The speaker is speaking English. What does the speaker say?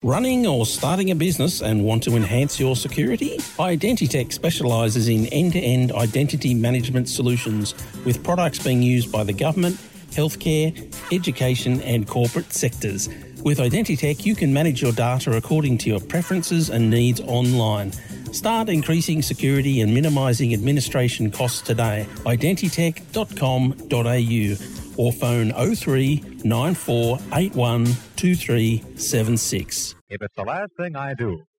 Running or starting a business and want to enhance your security? Identitech specialises in end-to-end identity management solutions with products being used by the government, healthcare, education and corporate sectors. With Identitech, you can manage your data according to your preferences and needs online. Start increasing security and minimising administration costs today. Identitech.com.au or phone 03 9481 2376. If it's the last thing I do,